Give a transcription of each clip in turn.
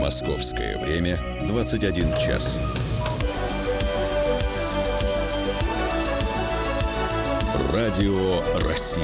Московское время 21 час. Радио России.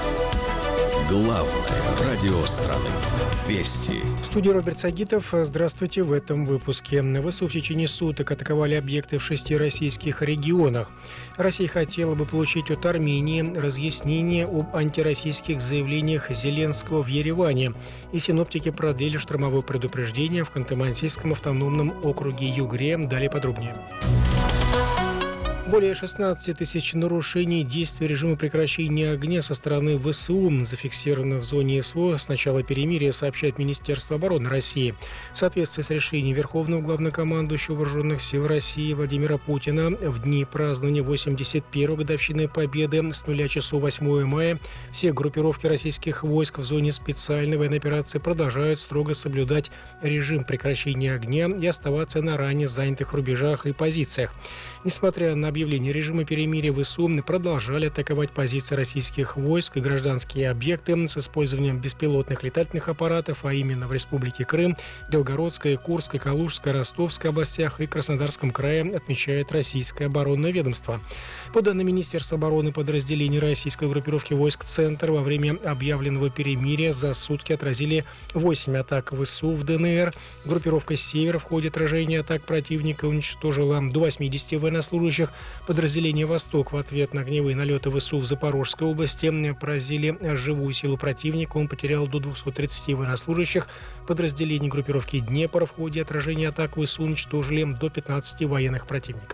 Главное радио страны. Вести. В студии Роберт Сагитов. Здравствуйте. В этом выпуске. ВСУ в течение суток атаковали объекты в 6 российских регионах. Россия хотела бы получить от Армении разъяснение об антироссийских заявлениях Зеленского в Ереване. И синоптики продлили штормовое предупреждение в Ханты-Мансийском автономном округе Югре. Далее подробнее. Более 16 тысяч нарушений действия режима прекращения огня со стороны ВСУ зафиксировано в зоне СВО с начала перемирия, сообщает Министерство обороны России. В соответствии с решением Верховного Главнокомандующего Вооруженных сил России Владимира Путина в дни празднования 81-й годовщины Победы с 0 часов 8 мая все группировки российских войск в зоне специальной военной операции продолжают строго соблюдать режим прекращения огня и оставаться на ранее занятых рубежах и позициях. Несмотря на объявление режима перемирия, ВСУ продолжали атаковать позиции российских войск и гражданские объекты с использованием беспилотных летательных аппаратов, а именно в Республике Крым, Белгородской, Курской, Калужской, Ростовской областях и Краснодарском крае, отмечает российское оборонное ведомство. По данным Министерства обороны, подразделения российской группировки войск «Центр» во время объявленного перемирия за сутки отразили 8 атак ВСУ в ДНР. Группировка «Север» в ходе отражения атак противника уничтожила до 80 военнослужащих. Подразделение «Восток» в ответ на огневые налеты ВСУ в Запорожской области поразили живую силу противника. Он потерял до 230 военнослужащих. Подразделение группировки «Днепр» в ходе отражения атак ВСУ уничтожили до 15 военных противника.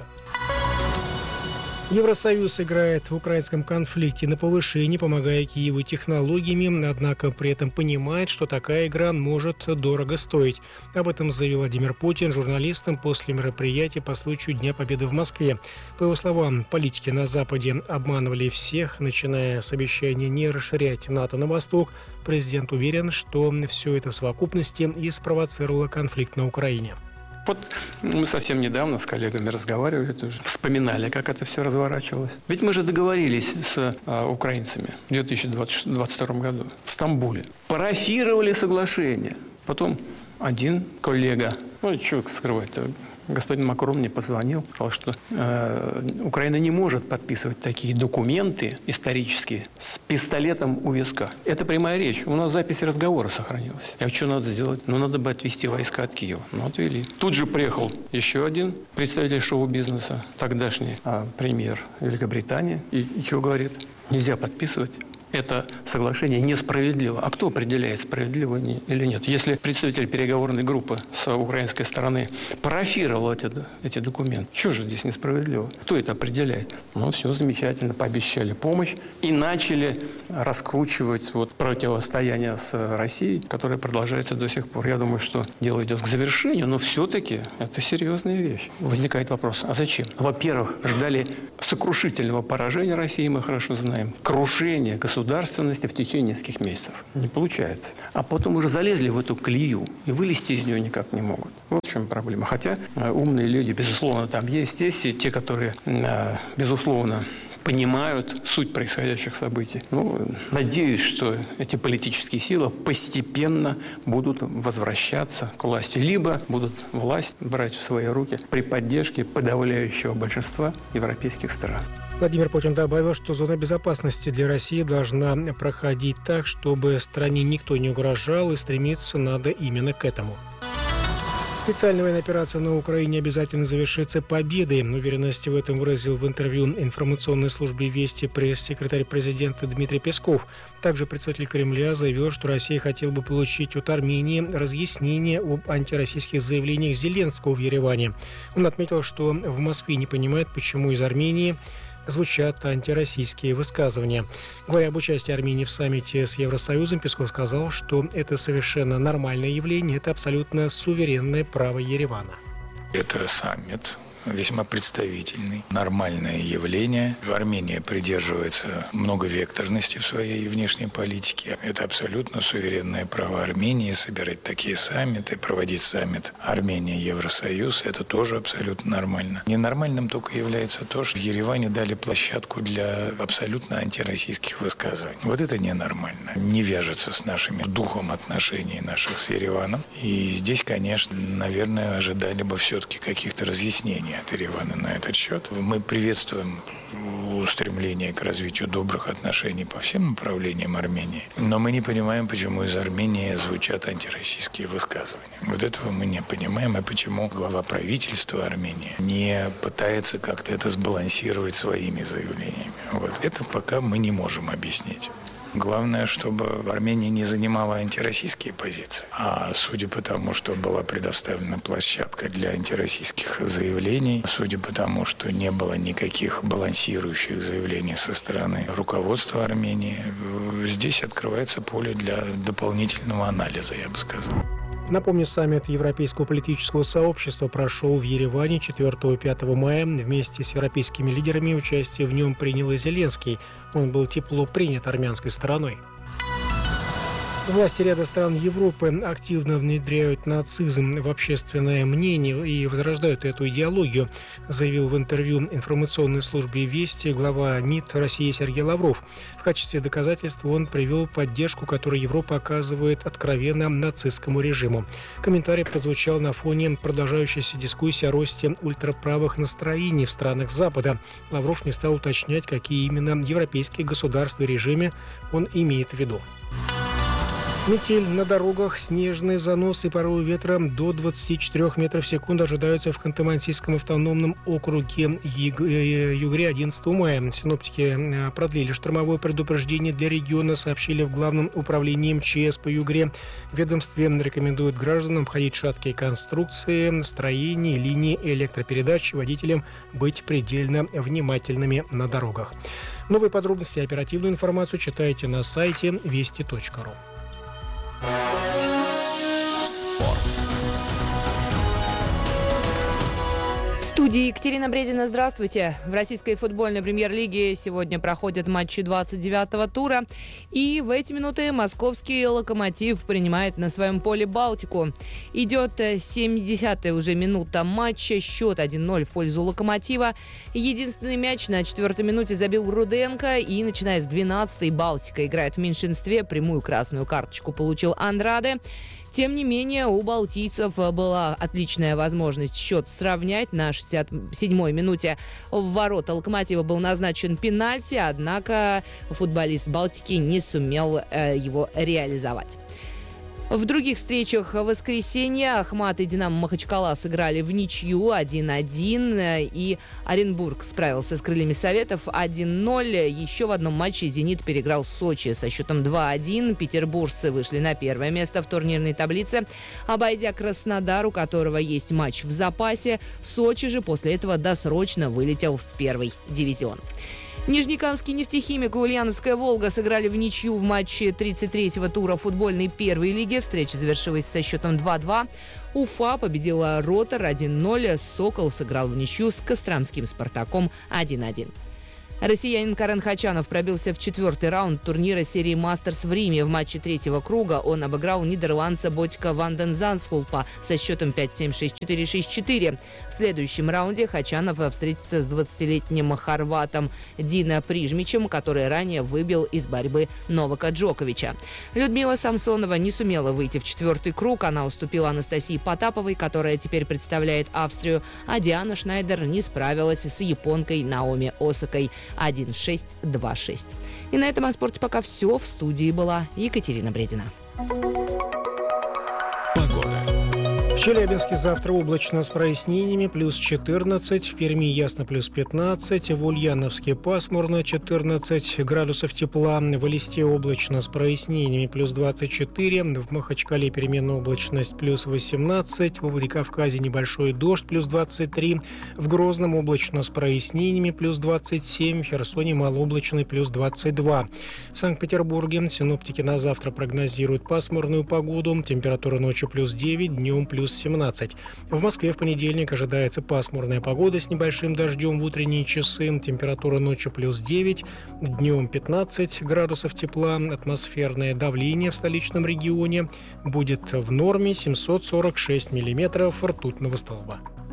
Евросоюз играет в украинском конфликте на повышение, помогая Киеву технологиями, однако при этом понимает, что такая игра может дорого стоить. Об этом заявил Владимир Путин журналистам после мероприятия по случаю Дня Победы в Москве. По его словам, политики на Западе обманывали всех, начиная с обещания не расширять НАТО на восток. Президент уверен, что все это в совокупности и спровоцировало конфликт на Украине. Вот мы совсем недавно с коллегами разговаривали, тоже вспоминали, как это все разворачивалось. Ведь мы же договорились с украинцами в 2022 году в Стамбуле. Парафировали соглашение. Потом один коллега, что скрывать-то, господин Макрон мне позвонил, сказал, что Украина не может подписывать такие документы исторические с пистолетом у виска. Это прямая речь. У нас запись разговора сохранилась. А что надо сделать? Надо бы отвести войска от Киева. Отвели. Тут же приехал еще один представитель шоу-бизнеса, тогдашний премьер Великобритании. И что говорит? Нельзя подписывать. Это соглашение несправедливо. А кто определяет, справедливо или нет? Если представитель переговорной группы с украинской стороны парафировал эти документы, что же здесь несправедливо? Кто это определяет? Все замечательно, пообещали помощь и начали раскручивать противостояние с Россией, которое продолжается до сих пор. Я думаю, что дело идет к завершению, но все-таки это серьезная вещь. Возникает вопрос, а зачем? Во-первых, ждали сокрушительного поражения России, мы хорошо знаем, крушения государственности в течение нескольких месяцев. Не получается. А потом уже залезли в эту колею и вылезти из нее никак не могут. Вот в чем проблема. Хотя умные люди, безусловно, там есть и те, которые, безусловно, понимают суть происходящих событий. Надеюсь, что эти политические силы постепенно будут возвращаться к власти. Либо будут власть брать в свои руки при поддержке подавляющего большинства европейских стран. Владимир Путин добавил, что зона безопасности для России должна проходить так, чтобы стране никто не угрожал, и стремиться надо именно к этому. Специальная военная операция на Украине обязательно завершится победой. Уверенность в этом выразил в интервью информационной службе «Вести» пресс-секретарь президента Дмитрий Песков. Также представитель Кремля заявил, что Россия хотела бы получить от Армении разъяснение об антироссийских заявлениях Зеленского в Ереване. Он отметил, что в Москве не понимают, почему из Армении звучат антироссийские высказывания. Говоря об участии Армении в саммите с Евросоюзом, Песков сказал, что это совершенно нормальное явление, это абсолютно суверенное право Еревана. Это саммит весьма представительный. Нормальное явление. Армения придерживается многовекторности в своей внешней политике. Это абсолютно суверенное право Армении собирать такие саммиты, проводить саммит Армения-Евросоюз. Это тоже абсолютно нормально. Ненормальным только является то, что в Ереване дали площадку для абсолютно антироссийских высказываний. Вот это ненормально. Не вяжется с нашим духом отношений наших с Ереваном. И здесь, конечно, наверное, ожидали бы все-таки каких-то разъяснений от Еревана на этот счет. Мы приветствуем устремление к развитию добрых отношений по всем направлениям Армении. Но мы не понимаем, почему из Армении звучат антироссийские высказывания. Вот этого мы не понимаем, и почему глава правительства Армении не пытается как-то это сбалансировать своими заявлениями. Вот это пока мы не можем объяснить. Главное, чтобы Армения не занимала антироссийские позиции. А судя по тому, что была предоставлена площадка для антироссийских заявлений, судя по тому, что не было никаких балансирующих заявлений со стороны руководства Армении, здесь открывается поле для дополнительного анализа, я бы сказал. Напомню, саммит Европейского политического сообщества прошел в Ереване 4-5 мая. Вместе с европейскими лидерами участие в нем принял и Зеленский. Он был тепло принят армянской стороной. Власти ряда стран Европы активно внедряют нацизм в общественное мнение и возрождают эту идеологию, заявил в интервью информационной службе «Вести» глава МИД России Сергей Лавров. В качестве доказательства он привел поддержку, которую Европа оказывает откровенно нацистскому режиму. Комментарий прозвучал на фоне продолжающейся дискуссии о росте ультраправых настроений в странах Запада. Лавров не стал уточнять, какие именно европейские государства и режимы он имеет в виду. Метель на дорогах, снежные заносы и порывы ветра до 24 метров в секунду ожидаются в Ханты-Мансийском автономном округе Югре 11 мая. Синоптики продлили штормовое предупреждение для региона, сообщили в Главном управлении МЧС по Югре. В ведомстве рекомендуют гражданам обходить шаткие конструкции, строения, линии электропередач, водителям быть предельно внимательными на дорогах. Новые подробности и оперативную информацию читайте на сайте вести.ру. Спорт. В студии Екатерина Бредина. Здравствуйте. В российской футбольной премьер-лиге сегодня проходят матчи 29-го тура. И в эти минуты московский «Локомотив» принимает на своем поле «Балтику». Идет 70-я уже минута матча. Счет 1-0 в пользу «Локомотива». Единственный мяч на 4-й минуте забил Руденко. И начиная с 12-й «Балтика» играет в меньшинстве. Прямую красную карточку получил Андраде. Тем не менее, у балтийцев была отличная возможность счет сравнять. На 67-й минуте в ворота «Локомотива» был назначен пенальти, однако футболист «Балтики» не сумел его реализовать. В других встречах в воскресенье Ахмат и «Динамо» Махачкала сыграли в ничью 1-1, и Оренбург справился с «Крыльями Советов» 1-0. Еще в одном матче «Зенит» переиграл Сочи со счетом 2-1. Петербуржцы вышли на первое место в турнирной таблице, обойдя Краснодар, у которого есть матч в запасе. Сочи же после этого досрочно вылетел в первый дивизион. Нижнекамский «Нефтехимик» и Ульяновская «Волга» сыграли в ничью в матче 33-го тура футбольной первой лиги. Встреча завершилась со счетом 2-2. Уфа победила «Ротор» 1-0. «Сокол» сыграл в ничью с костромским «Спартаком» 1-1. Россиянин Карен Хачанов пробился в 4-й раунд турнира серии «Мастерс» в Риме. В матче 3-го круга он обыграл нидерландца Ботика ван ден Занскулпа со счетом 5-7, 6-4, 6-4. В следующем раунде Хачанов встретится с 20-летним хорватом Дино Прижмичем, который ранее выбил из борьбы Новака Джоковича. Людмила Самсонова не сумела выйти в 4-й круг. Она уступила Анастасии Потаповой, которая теперь представляет Австрию, а Диана Шнайдер не справилась с японкой Наоми Осакой 1-6, 2-6. И на этом о спорте пока все. В студии была Екатерина Бредина. В Челябинске завтра облачно с прояснениями, плюс 14, в Перми ясно, плюс 15, в Ульяновске пасмурно, 14 градусов тепла, в Элисте облачно с прояснениями, плюс 24, в Махачкале переменная облачность, плюс 18, во Владикавказе небольшой дождь, плюс 23, в Грозном облачно с прояснениями, плюс 27, в Херсоне малооблачный, плюс 22. В Санкт-Петербурге синоптики на завтра прогнозируют пасмурную погоду, температура ночью плюс 9, днем плюс плюс 17. В Москве в понедельник ожидается пасмурная погода с небольшим дождем в утренние часы. Температура ночью плюс 9, днем 15 градусов тепла. Атмосферное давление в столичном регионе будет в норме 746 миллиметров ртутного столба.